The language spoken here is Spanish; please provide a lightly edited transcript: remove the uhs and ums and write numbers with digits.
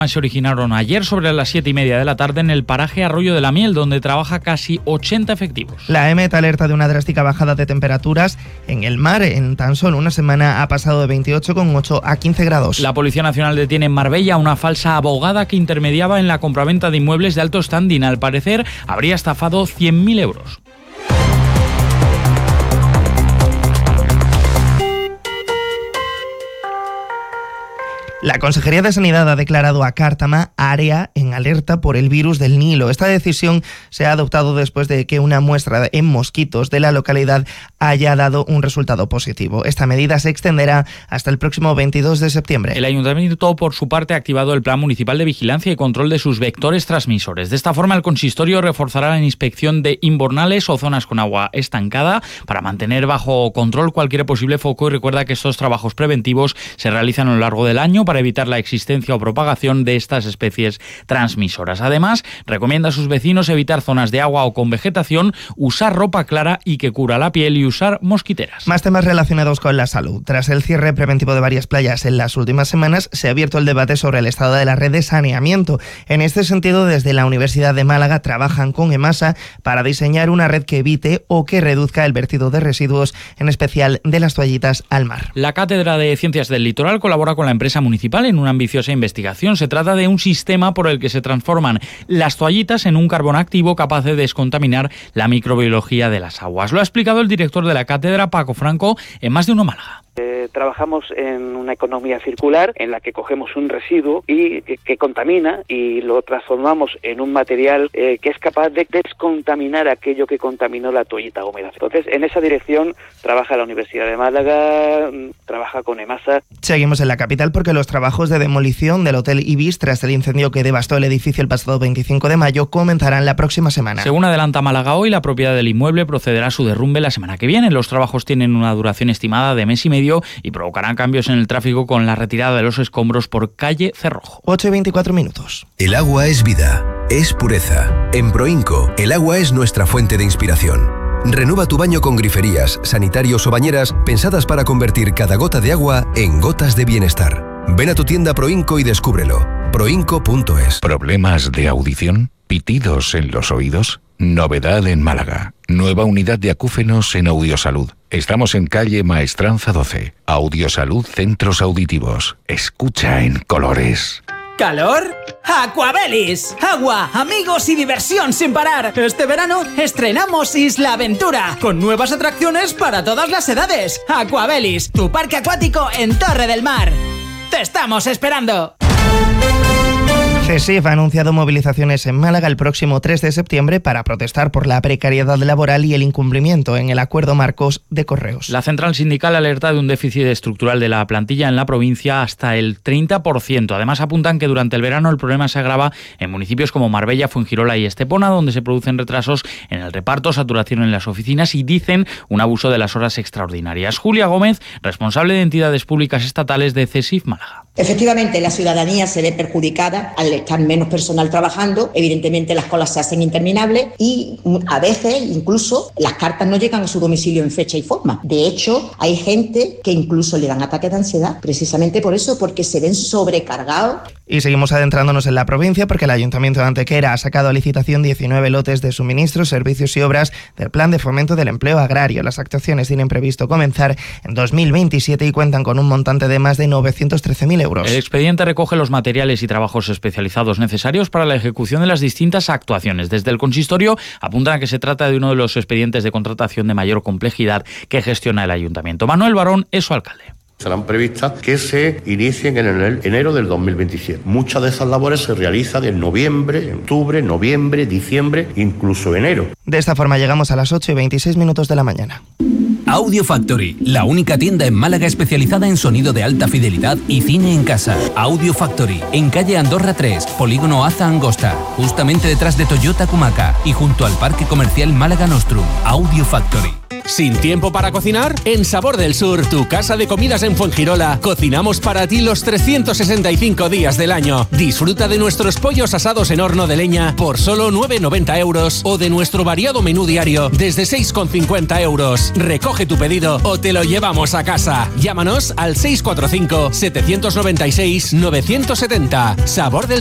Se originaron ayer sobre las 7:30 de la tarde en el paraje Arroyo de la Miel, donde trabaja casi 80 efectivos. La EMET alerta de una drástica bajada de temperaturas en el mar. En tan solo una semana ha pasado de 28,8 a 15 grados. La Policía Nacional detiene en Marbella a una falsa abogada que intermediaba en la compraventa de inmuebles de alto standing. Al parecer, habría estafado 100.000 euros. La Consejería de Sanidad ha declarado a Cártama área en alerta por el virus del Nilo. Esta decisión se ha adoptado después de que una muestra en mosquitos de la localidad haya dado un resultado positivo. Esta medida se extenderá hasta el próximo 22 de septiembre. El Ayuntamiento, por su parte, ha activado el Plan Municipal de Vigilancia y Control de sus vectores transmisores. De esta forma, el consistorio reforzará la inspección de invernales o zonas con agua estancada para mantener bajo control cualquier posible foco, y recuerda que estos trabajos preventivos se realizan a lo largo del año para evitar la existencia o propagación de estas especies transmisoras. Además, recomienda a sus vecinos evitar zonas de agua o con vegetación, usar ropa clara y que cubra la piel y usar mosquiteras. Más temas relacionados con la salud. Tras el cierre preventivo de varias playas en las últimas semanas, se ha abierto el debate sobre el estado de la red de saneamiento. En este sentido, desde la Universidad de Málaga trabajan con EMASA para diseñar una red que evite o que reduzca el vertido de residuos, en especial de las toallitas al mar. La Cátedra de Ciencias del Litoral colabora con la empresa municipal en una ambiciosa investigación. Se trata de un sistema por el que se transforman las toallitas en un carbón activo capaz de descontaminar la microbiología de las aguas. Lo ha explicado el director de la cátedra, Paco Franco, en Más de Uno Málaga. Trabajamos en una economía circular en la que cogemos un residuo y que contamina y lo transformamos en un material que es capaz de descontaminar aquello que contaminó la toallita húmeda. Entonces, en esa dirección trabaja la Universidad de Málaga, trabaja con EMASA. Seguimos en la capital porque los trabajos de demolición del Hotel Ibis tras el incendio que devastó el edificio el pasado 25 de mayo comenzarán la próxima semana. Según adelanta Málaga Hoy, la propiedad del inmueble procederá a su derrumbe la semana que viene. Los trabajos tienen una duración estimada de mes y medio y provocarán cambios en el tráfico con la retirada de los escombros por calle Cerrojo. 8:24 minutos. El agua es vida, es pureza. En Proinco, el agua es nuestra fuente de inspiración. Renueva tu baño con griferías, sanitarios o bañeras pensadas para convertir cada gota de agua en gotas de bienestar. Ven a tu tienda Proinco y descúbrelo. Proinco.es. ¿Problemas de audición? ¿Pitidos en los oídos? Novedad en Málaga. Nueva unidad de acúfenos en Audiosalud. Estamos en calle Maestranza 12. Audiosalud Centros Auditivos. Escucha en colores. ¿Calor? ¡Aquabelis! Agua, amigos y diversión sin parar. Este verano estrenamos Isla Aventura, con nuevas atracciones para todas las edades. Aquabelis, tu parque acuático en Torre del Mar. ¡Te estamos esperando! CESIF ha anunciado movilizaciones en Málaga el próximo 3 de septiembre para protestar por la precariedad laboral y el incumplimiento en el acuerdo marcos de correos. La central sindical alerta de un déficit estructural de la plantilla en la provincia hasta el 30%. Además, apuntan que durante el verano el problema se agrava en municipios como Marbella, Fuengirola y Estepona, donde se producen retrasos en el reparto, saturación en las oficinas y, dicen, un abuso de las horas extraordinarias. Julia Gómez, responsable de entidades públicas estatales de CESIF Málaga. Efectivamente, la ciudadanía se ve perjudicada al estar menos personal trabajando. Evidentemente, las colas se hacen interminables y a veces incluso las cartas no llegan a su domicilio en fecha y forma. De hecho, hay gente que incluso le dan ataques de ansiedad, precisamente por eso, porque se ven sobrecargados. Y seguimos adentrándonos en la provincia porque el Ayuntamiento de Antequera ha sacado a licitación 19 lotes de suministros, servicios y obras del Plan de Fomento del Empleo Agrario. Las actuaciones tienen previsto comenzar en 2027 y cuentan con un montante de más de 913.000 euros. El expediente recoge los materiales y trabajos especializados necesarios para la ejecución de las distintas actuaciones. Desde el consistorio apuntan a que se trata de uno de los expedientes de contratación de mayor complejidad que gestiona el Ayuntamiento. Manuel Barón es su alcalde. Serán previstas que se inicien en enero del 2027. Muchas de esas labores se realizan en noviembre, octubre, noviembre, diciembre, incluso enero. De esta forma llegamos a las 8:26 minutos de la mañana. Audio Factory, la única tienda en Málaga especializada en sonido de alta fidelidad y cine en casa. Audio Factory, en calle Andorra 3, Polígono Aza Angosta, justamente detrás de Toyota Cumaca y junto al Parque Comercial Málaga Nostrum. Audio Factory. ¿Sin tiempo para cocinar? En Sabor del Sur, tu casa de comidas en Fuengirola, cocinamos para ti los 365 días del año. Disfruta de nuestros pollos asados en horno de leña por solo 9,90 euros o de nuestro variado menú diario desde 6,50 euros. Recoge tu pedido o te lo llevamos a casa. Llámanos al 645 796 970. Sabor del